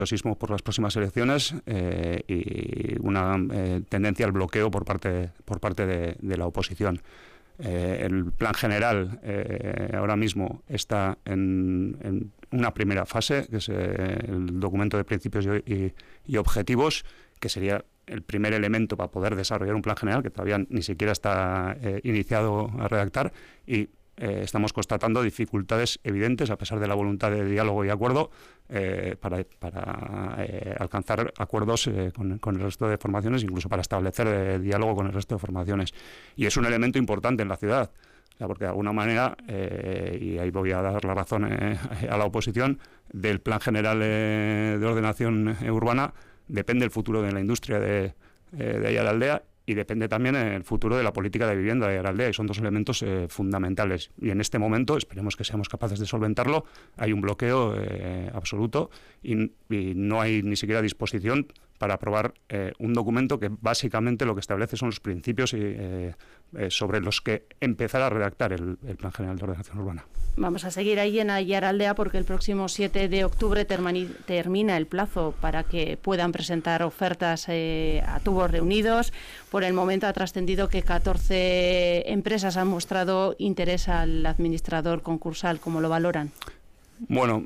nerviosismo por las próximas elecciones y una tendencia al bloqueo por parte de la oposición. El plan general ahora mismo está en una primera fase, que es el documento de principios y objetivos, que sería el primer elemento para poder desarrollar un plan general, que todavía ni siquiera está iniciado a redactar, y estamos constatando dificultades evidentes, a pesar de la voluntad de diálogo y acuerdo, para alcanzar acuerdos con el resto de formaciones, incluso para establecer diálogo con el resto de formaciones. Y es un elemento importante en la ciudad, porque de alguna manera, y ahí voy a dar la razón a la oposición, del Plan General de Ordenación Urbana depende el futuro de la industria de Aiaraldea, y depende también el futuro de la política de vivienda de Aiaraldea, y son dos elementos fundamentales. Y en este momento, esperemos que seamos capaces de solventarlo, hay un bloqueo absoluto y no hay ni siquiera disposición para aprobar un documento que básicamente lo que establece son los principios sobre los que empezar a redactar el Plan General de Ordenación Urbana. Vamos a seguir ahí en Aiaraldea, porque el próximo 7 de octubre termina el plazo para que puedan presentar ofertas a tubos reunidos. Por el momento ha trascendido que 14 empresas han mostrado interés al administrador concursal. ¿Cómo lo valoran? Bueno,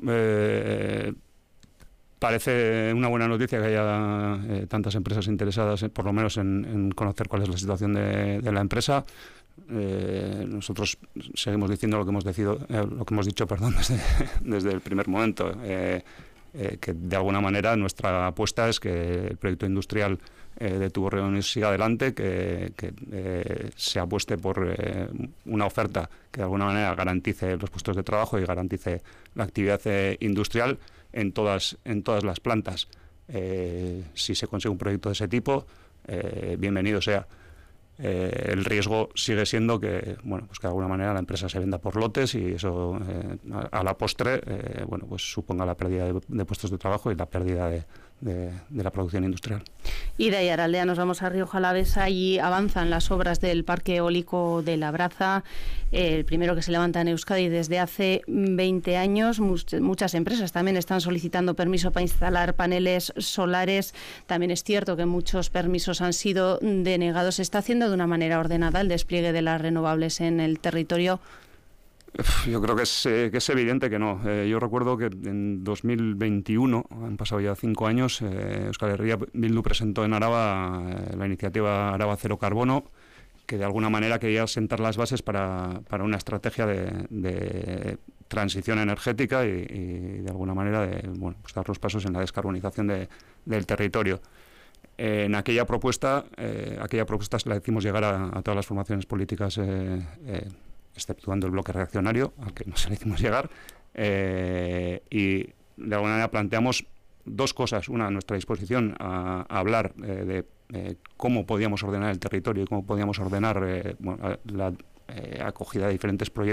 parece una buena noticia que haya tantas empresas interesadas, por lo menos en conocer cuál es la situación de la empresa. Nosotros seguimos diciendo lo que hemos dicho desde el primer momento, que de alguna manera nuestra apuesta es que el proyecto industrial de tubos reunidos siga adelante, que se apueste por una oferta que de alguna manera garantice los puestos de trabajo y garantice la actividad industrial en todas las plantas. Si se consigue un proyecto de ese tipo, bienvenido sea. El riesgo sigue siendo que, pues que de alguna manera la empresa se venda por lotes, y eso a la postre pues suponga la pérdida de puestos de trabajo y la pérdida de la producción industrial. Y de Aiaraldea nos vamos a Rioja Alavesa. Allí avanzan las obras del parque eólico de Labraza, el primero que se levanta en Euskadi desde hace 20 años. Muchas empresas también están solicitando permiso para instalar paneles solares. También es cierto que muchos permisos han sido denegados. ¿Se está haciendo de una manera ordenada el despliegue de las renovables en el territorio? Yo creo que es evidente que no. Yo recuerdo que en 2021, han pasado ya 5 años, Euskal Herria Bildu presentó en Araba la iniciativa Araba Cero Carbono, que de alguna manera quería sentar las bases para una estrategia de transición energética y de alguna manera pues dar los pasos en la descarbonización del territorio. En aquella propuesta se la hicimos llegar a todas las formaciones políticas, exceptuando el bloque reaccionario, al que no se le hicimos llegar, y de alguna manera planteamos dos cosas. Una, nuestra disposición a hablar de cómo podíamos ordenar el territorio y cómo podíamos ordenar la acogida de diferentes proyectos